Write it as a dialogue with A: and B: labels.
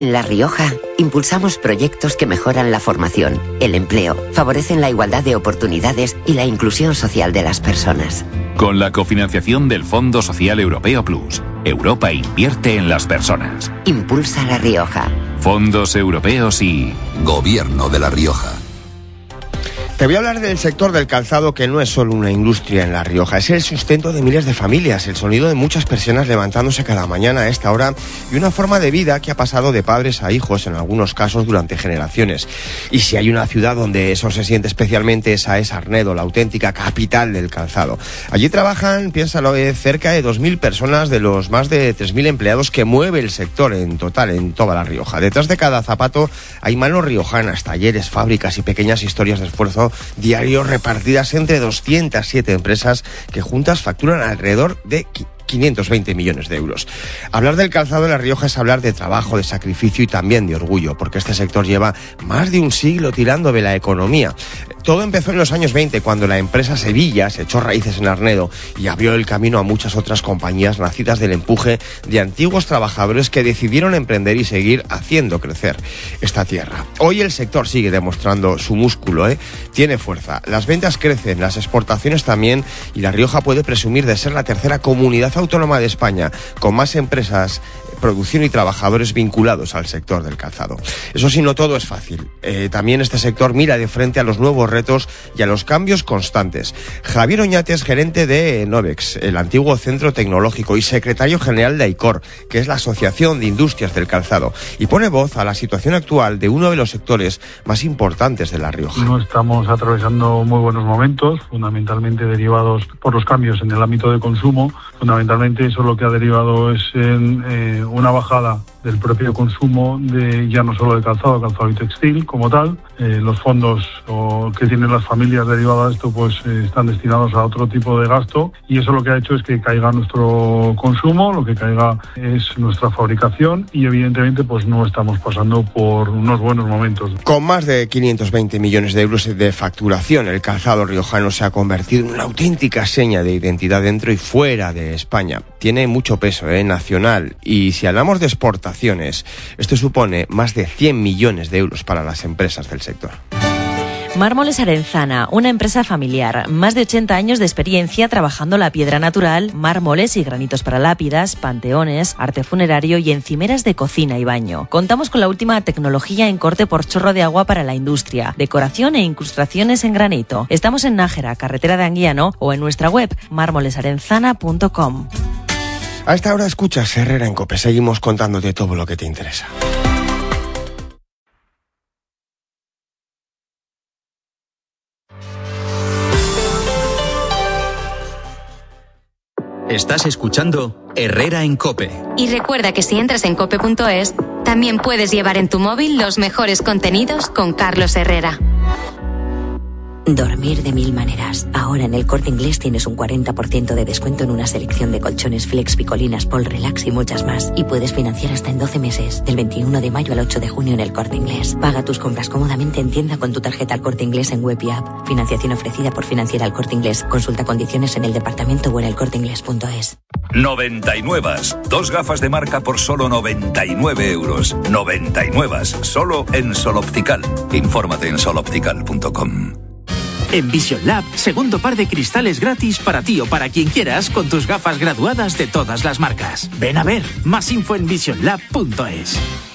A: En La Rioja, impulsamos proyectos que mejoran la formación, el empleo, favorecen la igualdad de oportunidades y la inclusión social de las personas.
B: Con la cofinanciación del Fondo Social Europeo Plus, Europa invierte en las personas.
A: Impulsa La Rioja.
B: Fondos europeos y
C: Gobierno de La Rioja.
D: Te voy a hablar del sector del calzado, que no es solo una industria en La Rioja, es el sustento de miles de familias, el sonido de muchas personas levantándose cada mañana a esta hora y una forma de vida que ha pasado de padres a hijos en algunos casos durante generaciones. Y si hay una ciudad donde eso se siente especialmente, esa es Arnedo, la auténtica capital del calzado. Allí trabajan, piénsalo, cerca de 2.000 personas de los más de 3.000 empleados que mueve el sector en total en toda La Rioja. Detrás de cada zapato hay manos riojanas, talleres, fábricas y pequeñas historias de esfuerzo diarios repartidas entre 207 empresas que juntas facturan alrededor de 520 millones de euros. Hablar del calzado en La Rioja es hablar de trabajo, de sacrificio y también de orgullo, porque este sector lleva más de un siglo tirando de la economía. Todo empezó en los años 20, cuando la empresa Sevilla se echó raíces en Arnedo y abrió el camino a muchas otras compañías nacidas del empuje de antiguos trabajadores que decidieron emprender y seguir haciendo crecer esta tierra. Hoy el sector sigue demostrando su músculo, tiene fuerza. Las ventas crecen, las exportaciones también, y La Rioja puede presumir de ser la tercera comunidad autónoma de España con más empresas, producción y trabajadores vinculados al sector del calzado. Eso sí, no todo es fácil. También este sector mira de frente a los nuevos retos y a los cambios constantes. Javier Oñate es gerente de Novex, el antiguo centro tecnológico, y secretario general de AICOR, que es la Asociación de Industrias del Calzado, y pone voz a la situación actual de uno de los sectores más importantes de La Rioja.
E: No estamos atravesando muy buenos momentos, fundamentalmente derivados por los cambios en el ámbito de consumo. Fundamentalmente eso lo que ha derivado es en una bajada del propio consumo, de ya no solo de calzado y textil como tal. Los fondos que tienen las familias derivados de esto pues están destinados a otro tipo de gasto, y eso lo que ha hecho es que caiga nuestro consumo, lo que caiga es nuestra fabricación, y evidentemente pues no estamos pasando por unos buenos momentos.
D: Con más de 520 millones de euros de facturación, el calzado riojano se ha convertido en una auténtica seña de identidad dentro y fuera de España. Tiene mucho peso nacional, y si hablamos de exportaciones, esto supone más de 100 millones de euros para las empresas del sector.
F: Mármoles Arenzana, una empresa familiar, más de 80 años de experiencia trabajando la piedra natural, mármoles y granitos para lápidas, panteones, arte funerario y encimeras de cocina y baño. Contamos con la última tecnología en corte por chorro de agua para la industria, decoración e incrustaciones en granito. Estamos en Nájera, carretera de Anguiano, o en nuestra web mármolesarenzana.com.
D: A esta hora escuchas Herrera en COPE. Seguimos contándote todo lo que te interesa.
G: Estás escuchando Herrera en COPE.
H: Y recuerda que si entras en cope.es, también puedes llevar en tu móvil los mejores contenidos con Carlos Herrera.
I: Dormir de mil maneras. Ahora en el Corte Inglés tienes un 40% de descuento en una selección de colchones Flex, Picolinas, Pol Relax y muchas más. Y puedes financiar hasta en 12 meses, del 21 de mayo al 8 de junio en el Corte Inglés. Paga tus compras cómodamente en tienda con tu tarjeta al Corte Inglés en web y app. Financiación ofrecida por Financiera al Corte Inglés. Consulta condiciones en el departamento o en elcorteinglés.es.
J: 99. Dos gafas de marca por solo 99 euros. 99. Solo en Sol Optical. Infórmate en soloptical.com.
K: En Vision Lab, segundo par de cristales gratis para ti o para quien quieras con tus gafas graduadas de todas las marcas. Ven a ver, más info en visionlab.es.